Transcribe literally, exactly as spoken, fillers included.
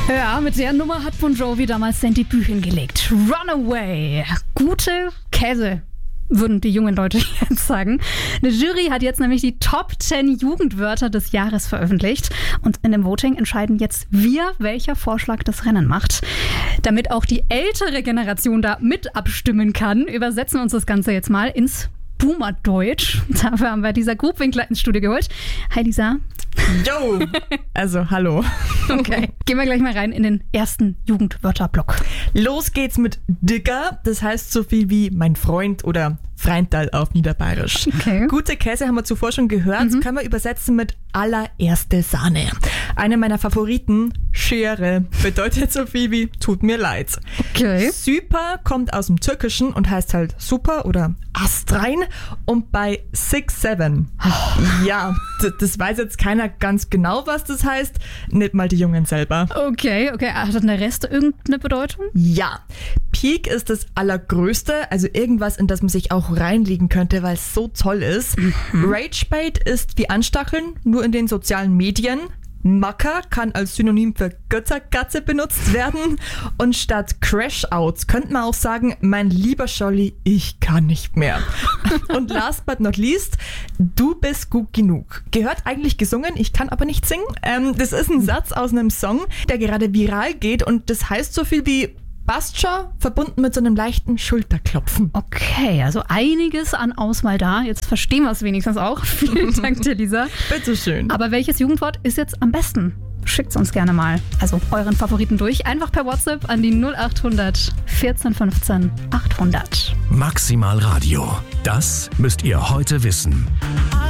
Ja, mit der Nummer hat Bon Jovi damals sein Debüt hingelegt. Runaway. Gute Käse, würden die jungen Leute jetzt sagen. Eine Jury hat jetzt nämlich die Top zehn Jugendwörter des Jahres veröffentlicht. Und in dem Voting entscheiden jetzt wir, welcher Vorschlag das Rennen macht. Damit auch die ältere Generation da mit abstimmen kann, übersetzen wir uns das Ganze jetzt mal ins Boomerdeutsch. Dafür haben wir Lisa Grubwinkler ins Studio geholt. Hi Lisa. Yo! Also, hallo. Okay, gehen wir gleich mal rein in den ersten Jugendwörterblock. Los geht's mit Digger, das heißt so viel wie mein Freund oder Freundal auf Niederbayerisch. Okay. Gute Käse haben wir zuvor schon gehört, mhm. können wir übersetzen mit allererste Sahne. Eine meiner Favoriten, Schere, bedeutet so viel wie tut mir leid. Okay. Super kommt aus dem Türkischen und heißt halt super oder astrein und bei Six Seven. Oh. Ja, d- das weiß jetzt keiner ganz genau, was das heißt, nicht mal die Jungen selber. Okay, okay, hat der Rest irgendeine Bedeutung? Ja, Peak ist das Allergrößte, also irgendwas, in das man sich auch reinlegen könnte, weil es so toll ist. Mhm. Ragebait ist wie Anstacheln, nur in den sozialen Medien. Macker kann als Synonym für Göttergatze benutzt werden. Und statt Crash-Outs könnte man auch sagen, mein lieber Scholli, ich kann nicht mehr. Und last but not least, du bist gut genug. Gehört eigentlich gesungen, ich kann aber nicht singen. Ähm, das ist ein Satz aus einem Song, der gerade viral geht und das heißt so viel wie passt schon, verbunden mit so einem leichten Schulterklopfen. Okay, also einiges an Auswahl da. Jetzt verstehen wir es wenigstens auch. Vielen Dank dir, Lisa. Bitteschön. Aber welches Jugendwort ist jetzt am besten? Schickt es uns gerne mal. Also euren Favoriten durch. Einfach per WhatsApp an die null acht hundert vierzehn fünfzehn achthundert. Maximal Radio. Das müsst ihr heute wissen.